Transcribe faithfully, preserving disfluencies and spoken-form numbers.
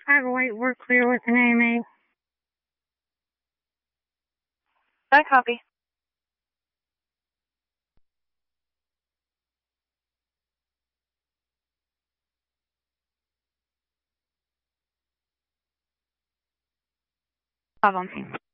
five oh eight, we're clear with an A M A. I copy. Five on scene.